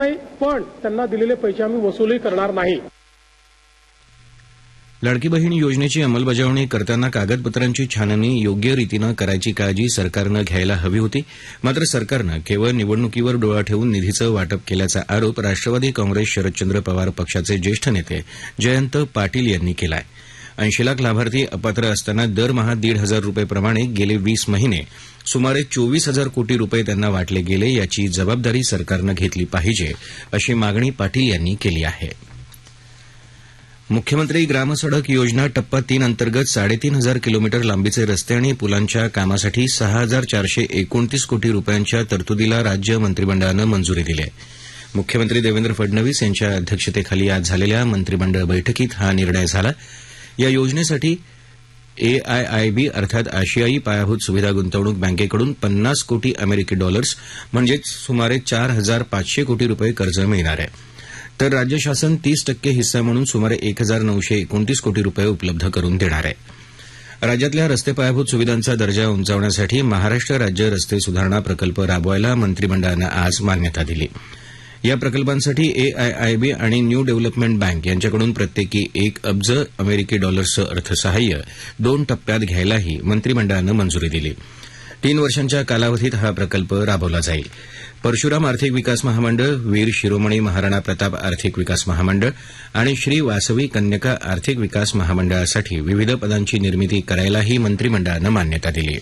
पण त्यांना दिलेले पैसे आम्ही वसूलही करणार नाही. लाडकी बहीण योजनेची अंमलबजावणी करताना कागदपत्रांची छाननी योग्य रीतीनं करायची काळजी सरकारनं घ्यायला हवी होती. मात्र सरकारनं केवळ निवडणुकीवर डोळा ठेवून निधीचं वाटप केल्याचा आरोप राष्ट्रवादी काँग्रेस शरदचंद्र पवार पक्षाचे ज्येष्ठ नेते जयंत पाटील यांनी केला आहे. 80 लाख लाभार्थी अपात्र असताना दरमहा ₹1,500 प्रमाणे गेले 20 महिने सुमारे 24,000 कोटी रुपये त्यांना वाटले गेले. याची जबाबदारी सरकारनं घेतली पाहिजे अशी मागणी पाटील यांनी केली आहे. मुख्यमंत्री ग्रामसडक योजना टप्पा 3 अंतर्गत 3,500 किलोमीटर लांबीचे रस्ते आणि पुलांच्या कामासाठी 6,429 कोटी रुपयांच्या तरतुदीला राज्य मंत्रिमंडळानं मंजुरी दिली आहे. मुख्यमंत्री देवेंद्र फडणवीस यांच्या अध्यक्षतेखाली आज झालेल्या मंत्रिमंडळ बैठकीत हा निर्णय झाला. या योजनेसाठी AIIB अर्थात आशियाई पायाभूत सुविधा गुंतवणूक बँकेकडून 50 कोटी अमेरिकी डॉलर्स म्हणजेच सुमारे 4,500 कोटी रुपये कर्ज मिळणार आहे. तर राज्य शासन 30% हिस्सा म्हणून सुमारे 1,929 कोटी रुपये उपलब्ध करून देणार आहे. राज्यातल्या रस्ते पायाभूत सुविधांचा दर्जा उंचावण्यासाठी महाराष्ट्र राज्य रस्ते सुधारणा प्रकल्प राबवायला मंत्रिमंडळानं आज मान्यता दिली. या प्रकल्पांसाठी AIIB आणि न्यू डेव्हलपमेंट बँक यांच्याकडून प्रत्येकी 1 अब्ज अमेरिकी डॉलर्सचं अर्थसहाय्य 2 टप्प्यात घ्यायलाही मंत्रिमंडळानं मंजुरी दिली. 3 वर्षांच्या कालावधीत हा प्रकल्प राबवला जाईल. परशुराम आर्थिक विकास महामंडळ, वीर शिरोमणी महाराणा प्रताप आर्थिक विकास महामंडळ आणि श्री वासवी कन्यका आर्थिक विकास महामंडळासाठी विविध पदांची निर्मिती करायलाही मंत्रिमंडळानं मान्यता दिली.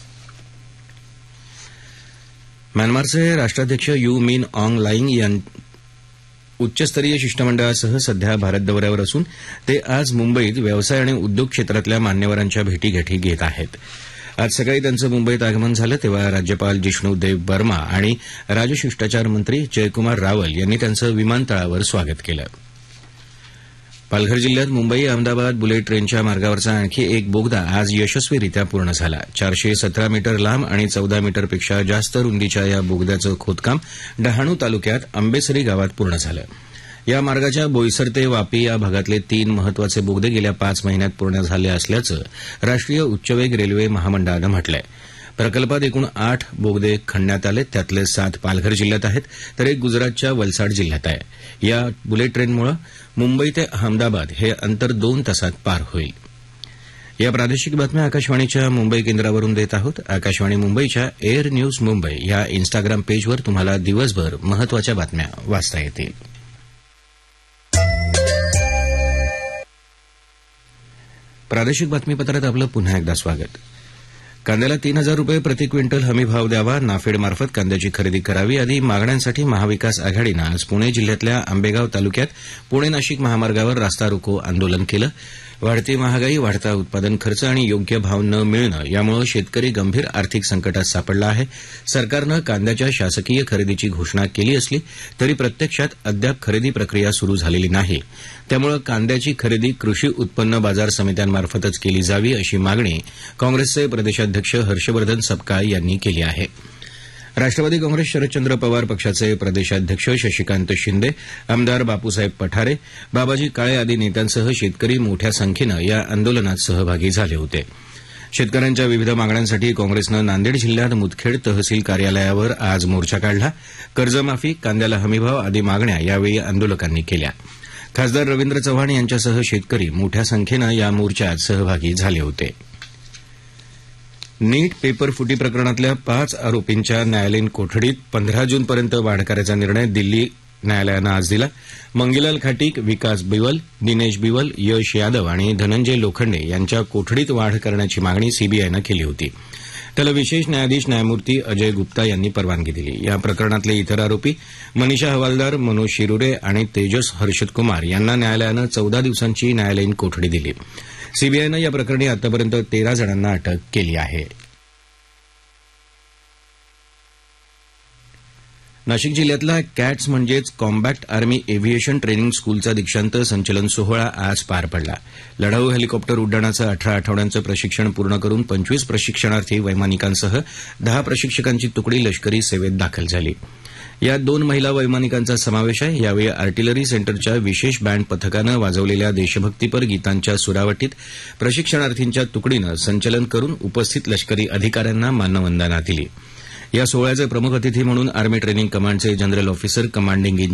म्यानमारचे राष्ट्राध्यक्ष यू मिन ऑंग लाईंग उच्चस्तरीय शिष्टमंडळासह सध्या भारत दौऱ्यावर असून ते आज मुंबईत व्यवसाय आणि उद्योग क्षेत्रातल्या मान्यवरांच्या भेटीगाठी घेत आहेत. आज सकाळी त्यांचं मुंबईत आगमन झालं तेव्हा राज्यपाल जिष्णू देव बर्मा आणि राजशिष्टाचार मंत्री जयकुमार रावल यांनी त्यांचं विमानतळावर स्वागत केलं. पालघर जिल्ह्यात मुंबई अहमदाबाद बुलेट ट्रेनच्या मार्गावरचा आणखी एक बोगदा आज यशस्वीरित्या पूर्ण झाला. 417 मीटर लांब आणि 14 मीटरपेक्षा जास्त रुंदीच्या या बोगद्याचं खोदकाम डहाणू तालुक्यात आंबेसरी गावात पूर्ण झालं. या मार्गाच्या बोईसर ते वापी या भागातले 3 महत्वाचे बोगदे गेल्या 5 महिन्यात पूर्ण झाले असल्याचं राष्ट्रीय उच्चवेग रेल्वे महामंडळानं म्हटलंय. प्रकल्पात एकूण 8 बोगदे खणण्यात आले. त्यातले 7 पालघर जिल्ह्यात आहेत तर एक गुजरातच्या वलसाड जिल्ह्यात आहे. या बुलेट ट्रेनमुळे मुंबई ते अहमदाबाद हे अंतर 2 तासात पार होईल. या प्रादेशिक बातम्या आकाशवाणीच्या मुंबई केंद्रावरून देत आहोत. आकाशवाणी मुंबईच्या एअर न्यूज मुंबई या इन्स्टाग्राम पेजवर तुम्हाला दिवसभर महत्वाच्या बातम्या वाचता येतील. प्रादेशिक बातमीपत्रात आपलं पुन्हा एकदा स्वागत. कांद्याला 3,000 रुपये प्रति क्विंटल हमीभाव द्यावा, नाफेडमार्फत कांद्याची खरेदी करावी आदी मागण्यांसाठी महाविकास आघाडीनं आज पुणे जिल्ह्यातल्या आंबेगाव तालुक्यात पुणे नाशिक महामार्गावर रास्ता रोको आंदोलन केलं. वाढती महागाई, वाढता उत्पादन खर्च आणि योग्य भाव न मिळणं यामुळे शेतकरी गंभीर आर्थिक संकटात सापडला आहे. सरकारनं कांद्याच्या शासकीय खरेदीची घोषणा केली असली तरी प्रत्यक्षात अद्याप खरेदी प्रक्रिया सुरू झालेली नाही. त्यामुळे कांद्याची खरेदी कृषी उत्पन्न बाजार समित्यांमार्फतच केली जावी अशी मागणी काँग्रेसचे प्रदेशाध्यक्ष हर्षवर्धन सपकाळ यांनी केली आहे. राष्ट्रवादी काँग्रेस शरदचंद्र पवार पक्षाचे प्रदेशाध्यक्ष शशिकांत शिंदे, आमदार बापूसाहेब पठारे, बाबाजी काळे आदी नेत्यांसह शेतकरी मोठ्या संख्येनं या आंदोलनात सहभागी झाले होते. शेतकऱ्यांच्या विविध मागण्यांसाठी काँग्रेसनं नांदेड जिल्ह्यात मुदखेड तहसील कार्यालयावर आज मोर्चा काढला. कर्जमाफी, कांद्याला हमीभाव आदी मागण्या यावेळी आंदोलकांनी केल्या. खासदार रवींद्र चव्हाण यांच्यासह शेतकरी मोठ्या संख्येनं या मोर्चात सहभागी झाले होते. नीट पेपर फुटी प्रकरणातल्या 5 आरोपींच्या न्यायालयीन कोठडीत 15 जूनपर्यंत वाढ करायचा निर्णय दिल्ली न्यायालयानं आज दिला. मंगीलाल खाटीक, विकास बिवल, दिनेश बिवल, यश यादव आणि धनंजय लोखंडे यांच्या कोठडीत वाढ करण्याची मागणी सीबीआयनं केली होती. त्याला विशेष न्यायाधीश न्यायमूर्ती अजय गुप्ता यांनी परवानगी दिली. या प्रकरणातले इतर आरोपी मनीषा हवालदार, मनोज शिरुरे आणि तेजस हर्षद कुमार यांना न्यायालयानं 14 दिवसांची न्यायालयीन कोठडी दिली. सीबीआयनं या प्रकरणी आतापर्यंत 13 जणांना अटक केली आहे. नाशिक जिल्ह्यातला कॅट्स म्हणजेच कॉम्बॅक्ट आर्मी एव्हिएशन ट्रेनिंग स्कूलचा दीक्षांत संचलन सोहळा आज पार पडला. लढाऊ हेलिकॉप्टर उड्डाणाचं 18 आठवड्यांचं प्रशिक्षण पूर्ण करून 25 प्रशिक्षणार्थी वैमानिकांसह 10 प्रशिक्षकांची तुकडी लष्करी सेवेत दाखल झाली. यात 2 महिला वैमानिकांचा समावेश आहे. यावेळी आर्टिलरी सेंटरच्या विशेष बँड पथकानं वाजवलेल्या देशभक्तीपर गीतांच्या सुरावटीत प्रशिक्षणार्थींच्या तुकडीनं संचलन करून उपस्थित लष्करी अधिकाऱ्यांना मानवंदना दिली. या सोहळ्याचे प्रमुख अतिथी म्हणून आर्मी ट्रेनिंग कमांडचे जनरल ऑफिसर कमांडिंग इन